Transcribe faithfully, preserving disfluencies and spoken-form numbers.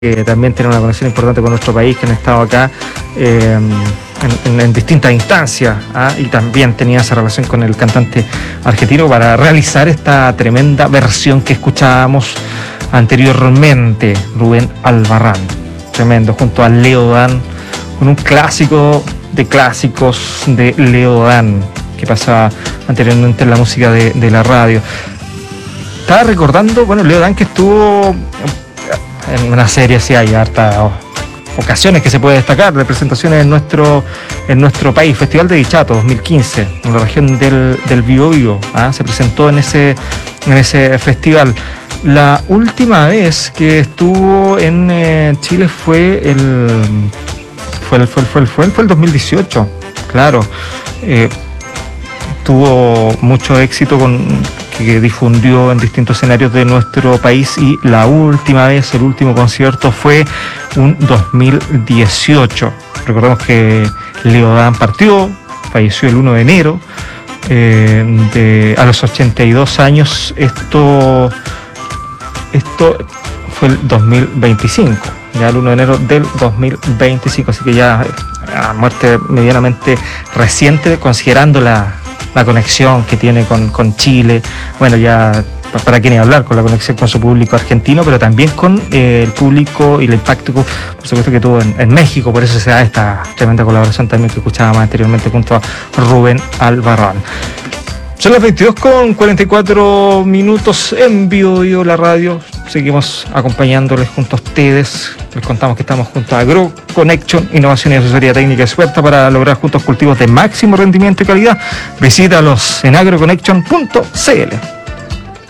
que también tienen una conexión importante con nuestro país, que han estado acá eh, en, en, en distintas instancias, ¿ah? Y también tenía esa relación con el cantante argentino para realizar esta tremenda versión que escuchábamos anteriormente, Rubén Albarrán, tremendo, junto a Leo Dan, con un clásico de clásicos de Leo Dan, que pasaba anteriormente en la música de, de la radio. Estaba recordando, bueno, Leo Dan, que estuvo en una serie, sí hay hartas ocasiones que se puede destacar, representaciones en nuestro en nuestro país. Festival de Dichato dos mil quince, en la región del, del Biobío, ¿ah? Se presentó en ese, en ese festival. La última vez que estuvo en eh, Chile fue el fue el, fue el, fue el, fue el, fue el dos mil dieciocho, claro. Eh, tuvo mucho éxito con que difundió en distintos escenarios de nuestro país, y la última vez, el último concierto fue un dos mil dieciocho. Recordemos que Leo Dan partió, falleció el uno de enero eh, de, a los ochenta y dos años. Esto, esto fue el dos mil veinticinco, ya el uno de enero del dos mil veinticinco, así que ya a muerte medianamente reciente, considerando la la conexión que tiene con, con Chile, bueno, ya para qué ni hablar, con la conexión con su público argentino, pero también con eh, el público y el impacto, por supuesto, que tuvo en, en México. Por eso se da esta tremenda colaboración también que escuchábamos anteriormente junto a Rubén Albarrán. Son las veintidós con cuarenta y cuatro minutos en Biobío, la radio. Seguimos acompañándoles junto a ustedes. Les contamos que estamos junto a Agro Connection, innovación y asesoría técnica experta para lograr juntos cultivos de máximo rendimiento y calidad. Visítalos en agroconnection punto c l.